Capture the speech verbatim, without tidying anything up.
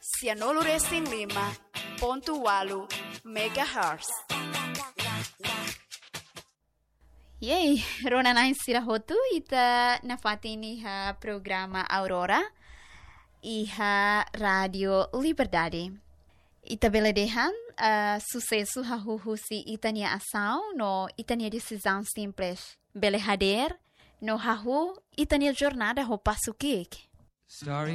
cianolo resin lima ponto walu megahertz. Yay, rona na insira hotu ita nafatini ha programa Aurora iha Radio Liberdade. Ita beledehan uh, sucesso ha huhusi itania ação no itania decisão simples. Bele hader no hahu itania jornada ho passo kik. Starry